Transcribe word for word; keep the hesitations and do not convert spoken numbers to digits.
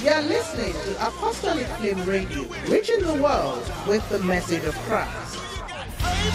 You are listening to Apostolic Flame Radio, reaching the world with the message of Christ.